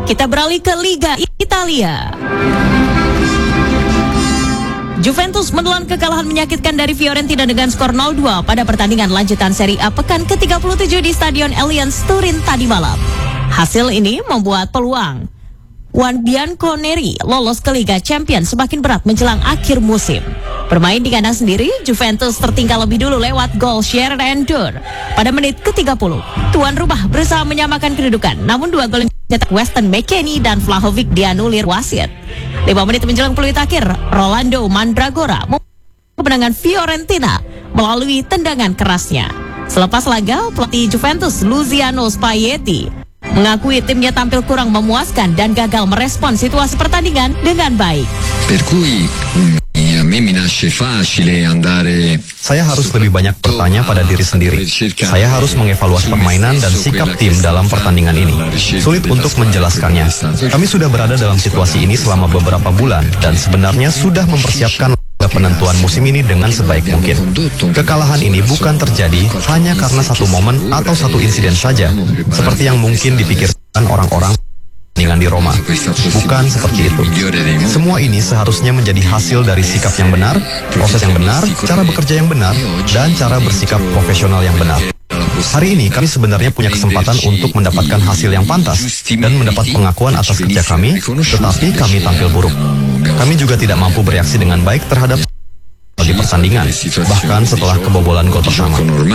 Kita beralih ke Liga Italia. Juventus menelan kekalahan menyakitkan dari Fiorentina dengan skor 0-2 pada pertandingan lanjutan Serie A pekan ke-37 di Stadion Allianz Turin tadi malam. Hasil ini membuat peluang Wan Bianconeri lolos ke Liga Champions semakin berat menjelang akhir musim. Bermain di kandang sendiri, Juventus tertinggal lebih dulu lewat gol Sheridan Dur pada menit ke-30. Tuan rumah berusaha menyamakan kedudukan, namun 2 gol yang dicetak Weston McKennie dan Vlahovic dianulir wasit. 5 menit menjelang peluit akhir, Rolando Mandragora kemenangan Fiorentina melalui tendangan kerasnya. Selepas laga, pelatih Juventus Luciano Spalletti mengakui timnya tampil kurang memuaskan dan gagal merespon situasi pertandingan dengan baik. Saya harus lebih banyak bertanya pada diri sendiri. Saya harus mengevaluasi permainan dan sikap tim dalam pertandingan ini. Sulit untuk menjelaskannya. Kami sudah berada dalam situasi ini selama beberapa bulan dan sebenarnya sudah mempersiapkan penentuan musim ini dengan sebaik mungkin. Kekalahan ini bukan terjadi hanya karena satu momen atau satu insiden saja, seperti yang mungkin dipikirkan orang-orang di Roma. Bukan seperti itu. Semua ini seharusnya menjadi hasil dari sikap yang benar, proses yang benar, cara bekerja yang benar, dan cara bersikap profesional yang benar. Hari ini kami sebenarnya punya kesempatan untuk mendapatkan hasil yang pantas dan mendapat pengakuan atas kerja kami, tetapi kami tampil buruk. Kami juga tidak mampu bereaksi dengan baik terhadap di pertandingan, bahkan setelah kebobolan gol pertama.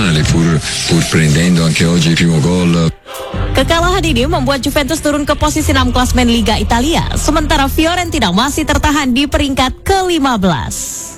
Kekalahan ini membuat Juventus turun ke posisi 6 klasemen Liga Italia, sementara Fiorentina masih tertahan di peringkat ke-15.